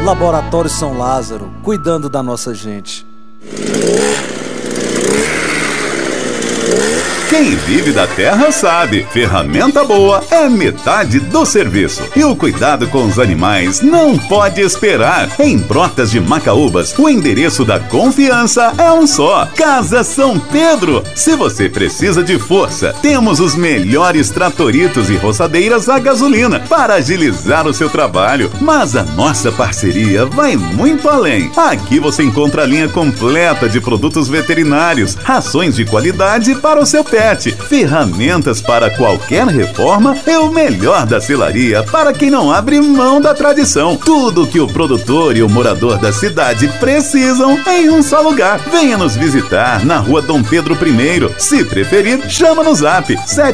Laboratório São Lázaro, cuidando da nossa gente. Quem vive da terra sabe, ferramenta boa é metade do serviço. E o cuidado com os animais não pode esperar. Em Brotas de Macaúbas, o endereço da confiança é um só: Casa São Pedro. Se você precisa de força, temos os melhores tratoritos e roçadeiras a gasolina para agilizar o seu trabalho. Mas a nossa parceria vai muito além. Aqui você encontra a linha completa de produtos veterinários, rações de qualidade para o seu pet, ferramentas para qualquer reforma e o melhor da selaria para quem não abre mão da tradição. Tudo que o produtor e o morador da cidade precisam em um só lugar. Venha nos visitar na Rua Dom Pedro I. Se preferir, chama no zap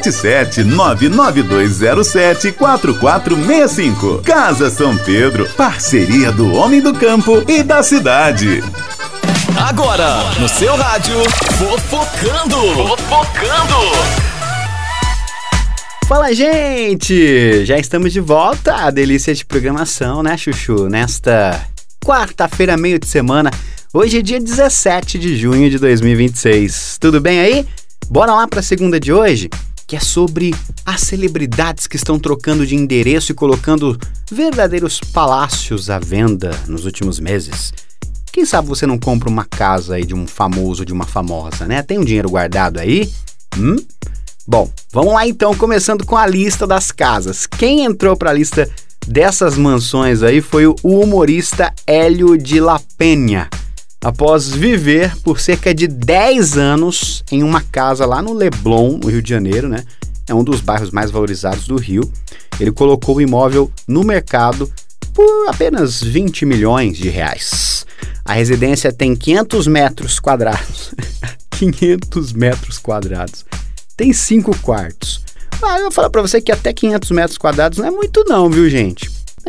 77992074465. Casa São Pedro, parceria do homem do campo e da cidade. Agora, no seu rádio, Fofocando. Fala, gente! Já estamos de volta à delícia de programação, né, Chuchu? Nesta quarta-feira, meio de semana. Hoje é dia 17 de junho de 2026. Tudo bem aí? Bora lá para a segunda de hoje, que é sobre as celebridades que estão trocando de endereço e colocando verdadeiros palácios à venda nos últimos meses. Quem sabe você não compra uma casa aí de um famoso, de uma famosa, né? Tem um dinheiro guardado aí? Bom, vamos lá então, começando com a lista das casas. Quem entrou para a lista dessas mansões aí foi o humorista Hélio de la Penha. Após viver por cerca de 10 anos em uma casa lá no Leblon, no Rio de Janeiro, né? É um dos bairros mais valorizados do Rio. Ele colocou o imóvel no mercado por apenas 20 milhões de reais. A residência tem 500 metros quadrados. 500 metros quadrados. Tem 5 quartos. Eu vou falar pra você que até 500 metros quadrados não é muito não, viu, gente?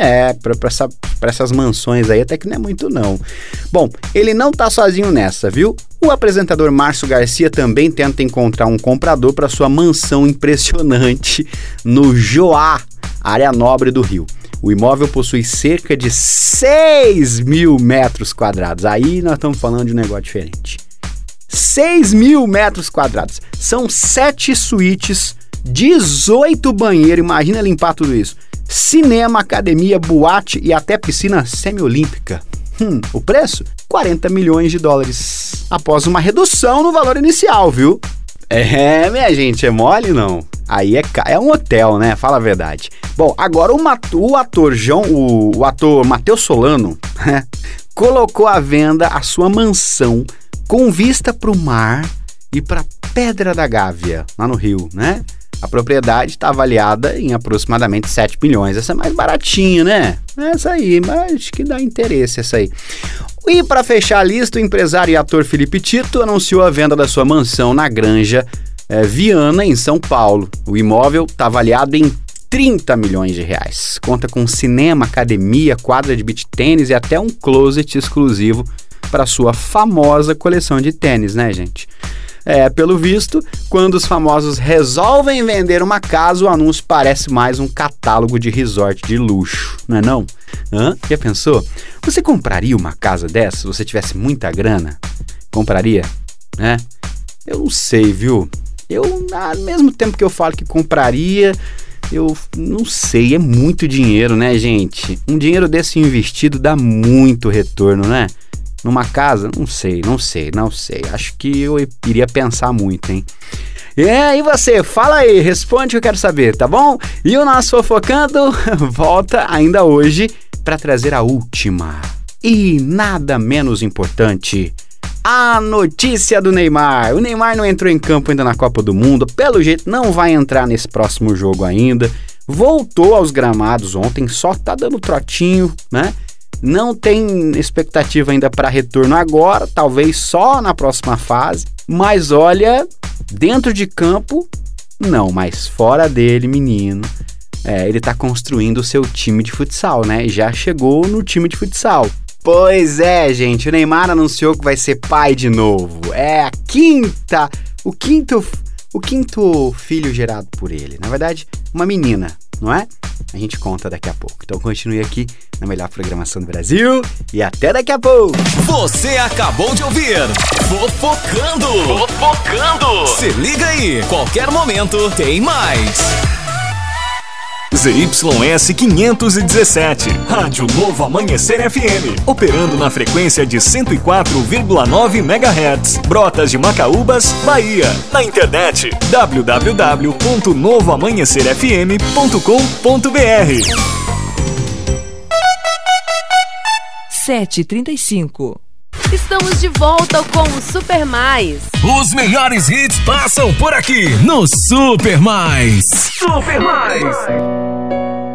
Pra essas mansões aí até que não é muito não. Bom, ele não tá sozinho nessa, viu? O apresentador Márcio Garcia também tenta encontrar um comprador para sua mansão impressionante no Joá, área nobre do Rio. O imóvel possui cerca de 6 mil metros quadrados. Aí nós estamos falando de um negócio diferente. 6 mil metros quadrados. São 7 suítes, 18 banheiros. Imagina limpar tudo isso. Cinema, academia, boate e até piscina semiolímpica. O preço? 40 milhões de dólares. Após uma redução no valor inicial, viu? Minha gente, é mole não? Aí é um hotel, né? Fala a verdade. Bom, agora o ator Matheus Solano colocou à venda a sua mansão com vista para o mar e para Pedra da Gávea, lá no Rio, né? A propriedade está avaliada em aproximadamente 7 milhões. Essa é mais baratinha, né? Essa aí, mas acho que dá interesse essa aí. E para fechar a lista, o empresário e ator Felipe Tito anunciou a venda da sua mansão na Granja Viana, em São Paulo. O imóvel está avaliado em 30 milhões de reais. Conta com cinema, academia, quadra de beach tênis e até um closet exclusivo para sua famosa coleção de tênis, né, gente? Pelo visto, quando os famosos resolvem vender uma casa, o anúncio parece mais um catálogo de resort de luxo, não é não? Já pensou? Você compraria uma casa dessa se você tivesse muita grana? Compraria? Eu não sei, viu? Ao mesmo tempo que eu falo que compraria, eu não sei, é muito dinheiro, né, gente? Um dinheiro desse investido dá muito retorno, né? Numa casa, não sei. Acho que eu iria pensar muito, hein? E você? Fala aí, responde que eu quero saber, tá bom? E o nosso Fofocando volta ainda hoje para trazer a última e nada menos importante, a notícia do Neymar. O Neymar não entrou em campo ainda na Copa do Mundo, pelo jeito não vai entrar nesse próximo jogo ainda. Voltou aos gramados ontem, só tá dando trotinho, né? Não tem expectativa ainda para retorno agora, talvez só na próxima fase. Mas olha, dentro de campo, não, mas fora dele, menino, ele tá construindo o seu time de futsal, né? Já chegou no time de futsal. Pois é, gente, o Neymar anunciou que vai ser pai de novo. O quinto filho gerado por ele. Na verdade, uma menina, não é? A gente conta daqui a pouco. Então continue aqui na melhor programação do Brasil e até daqui a pouco. Você acabou de ouvir Fofocando. Fofocando. Se liga aí, qualquer momento tem mais. ZYS 517, Rádio Novo Amanhecer FM, operando na frequência de 104,9 MHz, Brotas de Macaúbas, Bahia. Na internet, www.novoamanhecerfm.com.br. 7h35. Estamos de volta com o Super Mais. Os melhores hits passam por aqui no Super Mais. Super Mais.